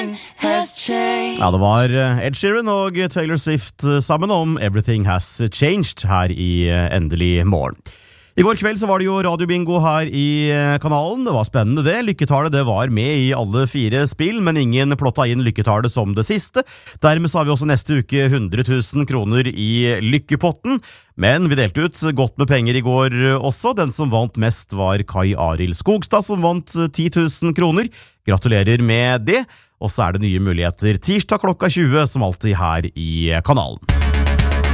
Ja, det var Ed Sheeran og Taylor Swift sammen om Everything Has Changed her i Endelig morgen. I går kveld så var det jo radiobingo her i kanalen. Det var spennende det. Lykketallet det var med i alle 4 spill, men ingen plotta inn lykketallet som det siste. Dermed så har vi også neste uke 100 000 kroner i lykkepotten. Men vi delte ut godt med penger i går også. Den som vant mest var Kai Arild Skogstad, som vant 10 000 kroner. Gratulerer med det. Og så er det nye muligheter tirsdag klokka 20, som alltid her i kanalen.